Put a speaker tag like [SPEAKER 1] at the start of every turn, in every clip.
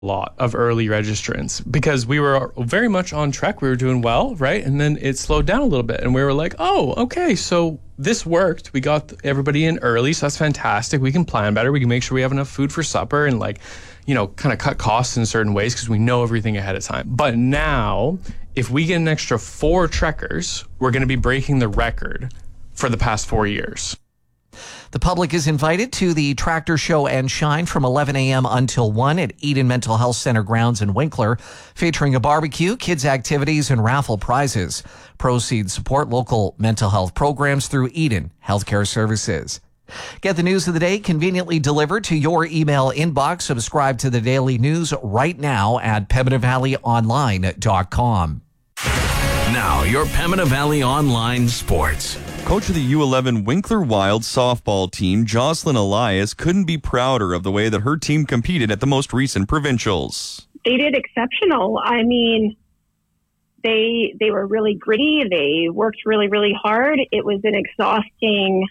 [SPEAKER 1] lot of early registrants because we were very much on track. We were doing well, right? And then it slowed down a little bit and we were like, oh, okay, so this worked. We got everybody in early, so that's fantastic. We can plan better. We can make sure we have enough food for supper and kind of cut costs in certain ways because we know everything ahead of time. But now, if we get an extra 4 trekkers, we're going to be breaking the record for the past 4 years.
[SPEAKER 2] The public is invited to the Tractor Show and Shine from 11 a.m. until 1 at Eden Mental Health Center grounds in Winkler, featuring a barbecue, kids' activities, and raffle prizes. Proceeds support local mental health programs through Eden Healthcare Services. Get the news of the day conveniently delivered to your email inbox. Subscribe to the Daily News right now at PembinaValleyOnline.com.
[SPEAKER 3] Now, your Pembina Valley Online Sports.
[SPEAKER 4] Coach of the U11 Winkler Wild softball team, Jocelyn Elias, couldn't be prouder of the way that her team competed at the most recent provincials.
[SPEAKER 5] They did exceptional. I mean, they were really gritty. They worked really, really hard. It was an exhausting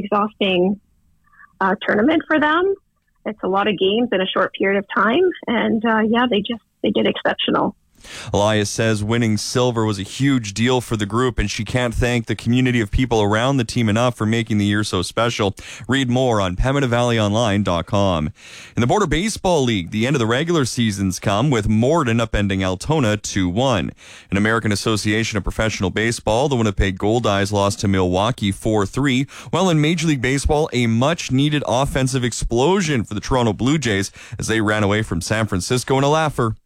[SPEAKER 5] tournament for them. It's a lot of games in a short period of time. And they did exceptional.
[SPEAKER 4] Elias says winning silver was a huge deal for the group, and she can't thank the community of people around the team enough for making the year so special. Read more on PembinaValleyOnline.com. In the Border Baseball League, the end of the regular season's come with Morden upending Altona 2-1. In American Association of Professional Baseball, the Winnipeg Goldeyes lost to Milwaukee 4-3, while in Major League Baseball, a much-needed offensive explosion for the Toronto Blue Jays as they ran away from San Francisco in a laugher.